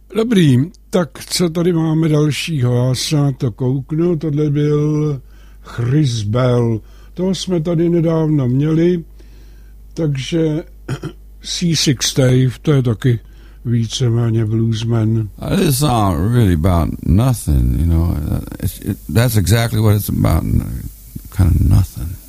Dobrý, tak co tady máme dalšího? Já se na to kouknu, tohle byl Chris Bell. Toho jsme tady nedávno měli, takže C6 Dave, to je taky víceméně bluesman. This song really about nothing, you know. That's exactly what it's about, kind of nothing.